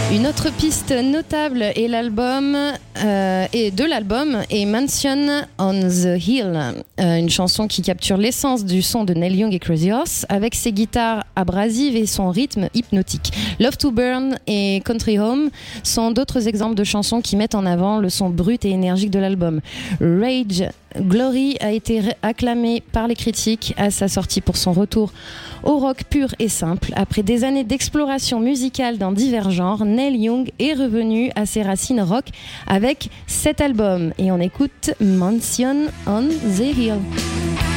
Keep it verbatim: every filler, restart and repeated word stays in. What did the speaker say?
Une autre piste notable est l'album euh, et de l'album est Mansion on the Hill, euh, une chanson qui capture l'essence du son de Neil Young et Crazy Horse avec ses guitares abrasives et son rythme hypnotique. Love to Burn et Country Home sont d'autres exemples de chansons qui mettent en avant le son brut et énergique de l'album. Rage Glory a été acclamé par les critiques à sa sortie pour son retour au rock pur et simple. Après des années d'exploration musicale dans divers genres, Neil Young est revenu à ses racines rock avec cet album. Et on écoute Mansion on the Hill.